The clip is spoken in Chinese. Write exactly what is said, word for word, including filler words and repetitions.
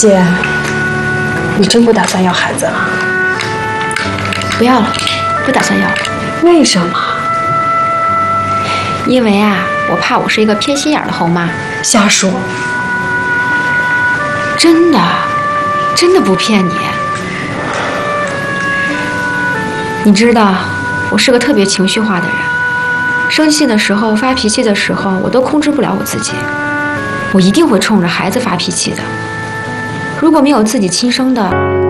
姐，你真不打算要孩子了？ 不要了，不打算要了。 为什么？ 因为啊，我怕我是一个偏心眼的后妈。 瞎说！ 真的，真的不骗你。你知道，我是个特别情绪化的人，生气的时候、发脾气的时候，我都控制不了我自己，我一定会冲着孩子发脾气的。如果没有自己亲生的，